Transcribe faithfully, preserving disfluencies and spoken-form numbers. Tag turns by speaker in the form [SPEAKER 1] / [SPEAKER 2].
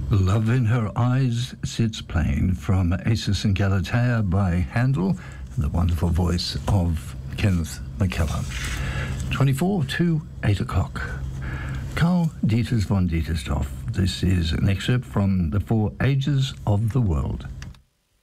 [SPEAKER 1] Love in Her Eyes sits playing from Acis and Galatea by Handel, the wonderful voice of Kenneth McKellar. twenty-four to eight o'clock. Karl Dieters von Dietersdorf. This is an excerpt from The Four Ages of the World.